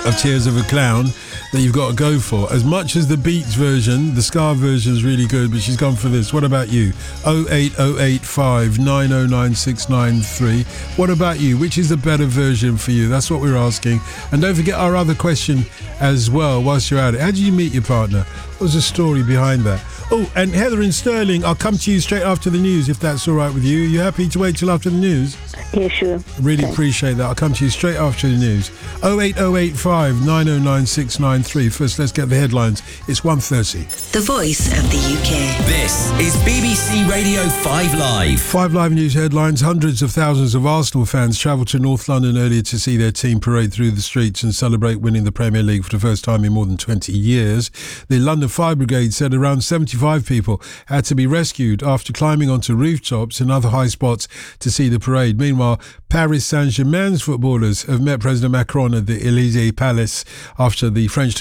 of Tears of a Clown that you've got to go for. As much as the Beats version, the Ska version is really good, but she's gone for this. What about you? 08085 909 What about you? Which is the better version for you? That's what we're asking. And don't forget our other question as well whilst you're at it. How did you meet your partner? What was the story behind that? Oh, and Heather in Stirling, I'll come to you straight after the news if that's all right with you. You happy to wait till after the news? Yeah, sure. Really appreciate that. I'll come to you straight after the news. 08085 909 693. First, let's get the headlines. It's 1:30. The voice of the UK. This is BBC Radio 5 Live. 5 Live News headlines. Hundreds of thousands of Arsenal fans travelled to North London earlier to see their team parade through the streets and celebrate winning the Premier League for the first time in more than 20 years. The London Fire Brigade said around 75 people had to be rescued after climbing onto rooftops and other high spots to see the parade. Meanwhile, Paris Saint-Germain's footballers have met President Macron at the Élysée Palace after the French